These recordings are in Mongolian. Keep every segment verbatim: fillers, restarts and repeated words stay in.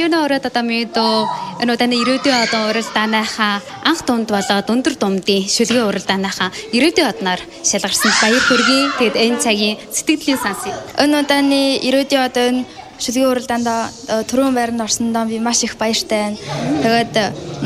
Аюуна ороод одоо мэдөө энэ удаа ирээдүйн одоо уралдааныхаа анх дунд болоод өндөр думдын шүлгийн уралдааныхаа ирээдүйн одноор шалгарсан баяр хүргэе. Тэгэд энэ цагийн сэтгэлийн сансыг. Энэ удааны ирээдүйн одоо энэ шүлгийн уралдаанд түрүүн байранд орсондоо би маш их баяртай байна. Тэгээд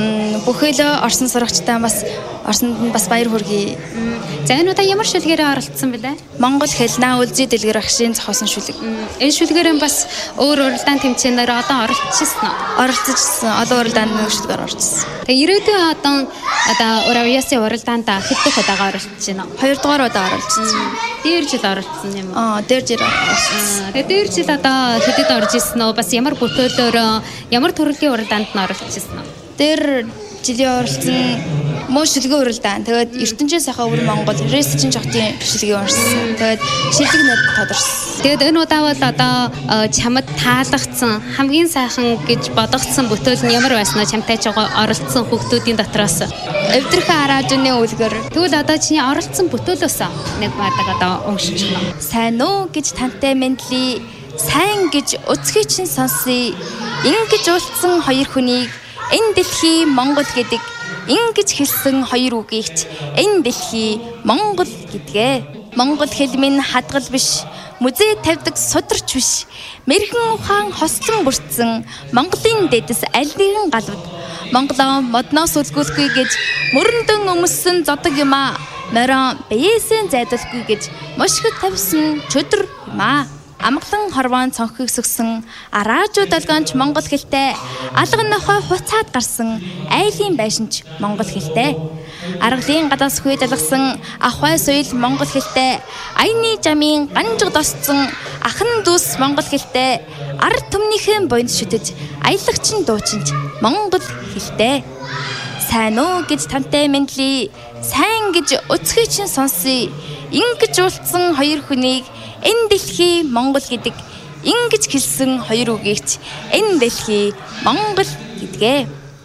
бүхэл орсон сурагчтай бас орсонд нь бас баяр хүргэе. За энэ удаа ямар шүлгээрээ оролцсон бэлээ? Монгол хэл наа үлзий дэлгэр агшийн зохиосон шүлэг. Энэ шүлгээрээ бас өөр уралдаан тэмцээнээр одоо оролцчихсон уу? Оролцсон. Одоо уралдаанд нэг шүлгээр оролцсон. Тэгээ ирээдүйн одоо одоо Уравьясын уралдаанд хэд дэх удаага оролцож байна вэ? Хоёрдугаар удаа оролцсон. Дээр жил оролцсон юм уу? Аа, дээр жил оролцсон. Тэгээ дээр жил одоо хэдэд орж ирсэн үү? Бас ямар бүтээлөөр ямар төрлийн уралдаанд нь оролцож ирсэн үү? Дээр жилийн оролцсон мөн шүлгийн уралдаан. Тэгээд ертөнцийн сайхан өвөр Монгол ресчин жогтын шүлгийн орсон. Тэгээд шилдэг нэр тодорсон. Тэгээд энэ удаа бол одоо чамд таалагдсан хамгийн сайхан гэж бодогдсон бүтээл нь ямар байсан нь чамтай ч оролцсон хүүхдүүдийн дотроос Эвдэрхэн араажны үлгэр. Тэгвэл одоо чиний оролцсон бүтээлөөс нэг бадаг одоо уншиж байна. Сайн уу гэж тантай мэдлий, сайн гэж өцгий чин сонсъё. Ингэж уулзсан хоёр хүнийг энэ дэлхий Монгол гэдэг ингэж хэлсэн хоёр үгийгч энэ дэлхий Монгол гэдгээ. Монгол хэл минь хадгал биш, музей тавьдаг сударч биш. Мэрхэн ухаан хослон бүрдсэн Монголын дэдэс аль нэгэн галвд. Монголоо модноос үлгүүлэхгүй гэж мөрөндөн өмссөн зодог юм аа. Морон биесээ зайдалгүй гэж мошгод тавьсан чөдөр юм аа. Амглан хорвоон цонхыг сөксөн араажууд алгаанч Монгол хэлтэй, алга нохой хуцаад гарсан айлын байшинч Монгол хэлтэй. Аргалын гадаас хүйд алгасан ахвай соёл Монгол хэлтэй, аяны жамын ганжиг досцсон ахан дүүс Монгол хэлтэй, ард түмнийхэн боёнд шүтэж аялагчин дуучинч Монгол хэлтэй. Сайн уу гэж тантай мэдлий, сайн гэж өцгий чин сонсъё. Ингэж уулзсан хоёр хүнийг энэ дэлхий Монгол гэдэг ингэж хэлсэн хоёр үгийгч энэ дэлхий Монгол гэдгээ.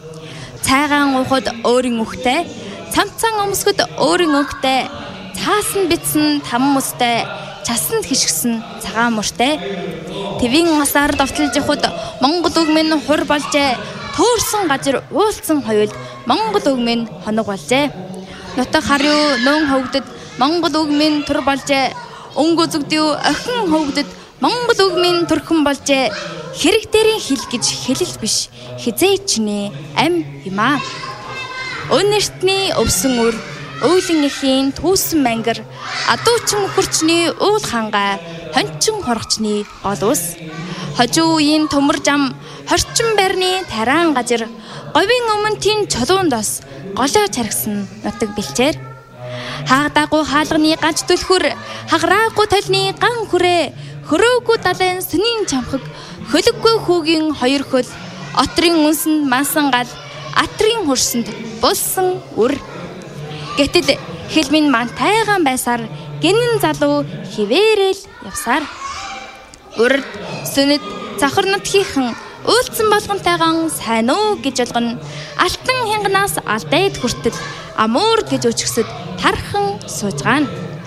Цайгаан уухад өөрийн үхтэй, цамцан өмсгөд өөрийн өгтэй, цаасан битсэн там мөстэй, часанд хишгсэн цагаан мөртэй. Твийн асаар довтлож явхад Монгол үг минь хур болжээ. Төөрсөн газар уулцсан хоёулд Монгол үг минь хоног болжээ. Нутаг харюу нөн хөвгдөд Монгол үг минь тур болжээ. Өнгө зүгдэв охин хөвгдөд Монгол үг минь төрхөн болжээ. Хэрэг дээрийн хэл гэж хэлэл биш, хизээ чиний ам юм аа. Өнөртний өвсөн үр, өөлөн эхийн түүсэн мангар, адуучин хөрчний уул хангай, хончин хоргочны гол ус. Хожуу үеийн төмөр зам, хорчин байрны тараан газар, говийн өмнөтийн чулуундос голоо чаргсан нутаг бэлчээр. Хаагдаагүй хаалганы ганц түлхүр, хаграагүй толны ган хүрээ, хөрөөгүй далайн сүнийн чамхаг, хөлөггүй хүүгийн хоёр хөл, отрын үнсэнд мансан гал, атрын хөрсөнд булсан үр. Гэтэл хэл минь ман тайгаан байсаар гинэн залуу хിവэрэл явсаар. Урд сүнэд цахар нутгийнхан үйлцэн болгонтойгон сайн уу гэж болгоно. Алтан хянганаас алдайд хүртэл амуур гэж өчгсөд тархан суужгаана.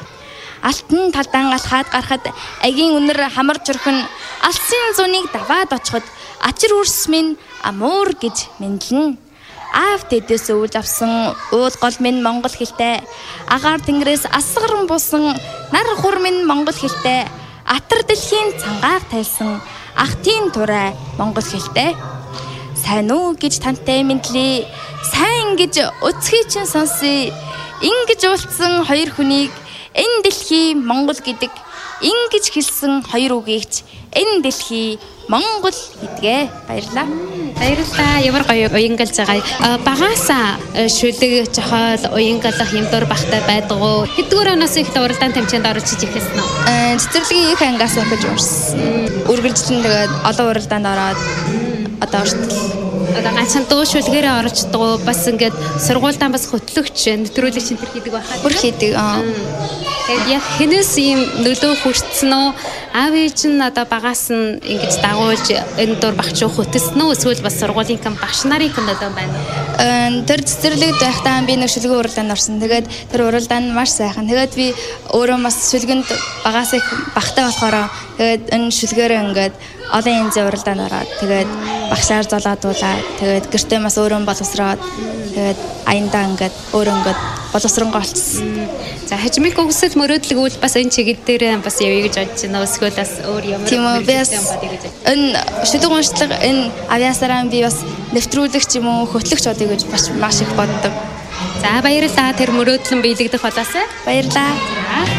Алтан талдан алхаад гарахад агийн үнэр хамар чөрхөн алсын зуныг даваад очиход ачир үрс минь амуур гэж мэдлэн. Аав дэдэс өвөл авсан уул гол минь Монгол хэлтэй, агаар тэнгэрээс асгаран буусан нар хур минь Монгол хэлтэй, атар дэлхийн цангааг тайлсан ах тийм турай Монгол хэлтэй. Сайн уу гэж тантай мэдлий, сайн гэж өцгий чин сонсъё. Ингэж уулзсан хоёр хүнийг энэ дэлхий Монгол гэдэг ингэж хэлсэн хоёр үгийгч энэ дэлхий Монгол гэдгээ. Баярлалаа. Баярлалаа. Ямар гоё уянгалж байгаа. Багаасаа шүлэг жохол уянгалах юмдуур бахтай байдаг уу? Хэдгээр оноос их уралдаан тэмцээнд оролцож ирсэн үү? Цэцэрлэгийн их ангаас ахиж урсан. Үргэлжлэн тэгээд олон уралдаанд ороод одоо ортол. Одоо ганцхан дуу шүлгээрээ оролцдог уу? Бас ингээд сургуультай бас хөтлөгч, нэвтрүүлэгч энэ төр хийдэг байхад. Бүр хийдэг. Аа. Тэгээд яг хинээс ийм нөлөө хүртсэн үү? Аав ээж нь одоо багаас нь ингэж дагуулж энэ дур багч хөтөлсөн үү? Эсвэл бас сургуулийн кам багш нарын кам нөлөө байна уу? Тэр цэцэрлэгт байхдаа би нэг шүлгийн уралдаанд орсон. Тэгээд тэр уралдаанд маш сайхан. Тэгээд би өөрөө бас шүлгэнд багаас их багтай болохоор тэгээд энэ шүлгээрээ ингээд олон янзын уралдаанд ороод тэгээд багшаар золоодуулаад тэгээд гэртээ бас өөрөө боловсроод тэгээд аяндаа ингээд өөрөө ингээд боловсронгоо олцсон. За хажмыг өгсөл мөрөөдлөг үл бас энэ чиглэл дээр бас явъя гэж бодож байна. Эсвэл бас өөр ямар тийм үү би бас энэ шүлэг уншлага энэ авиасараа би бас нэвтрүүлэгч юм уу хөтлөгч бодъё гэж бас маш их боддог. За баярлалаа тэр мөрөөдлөн биелэгдэх болоосай. Баярлалаа.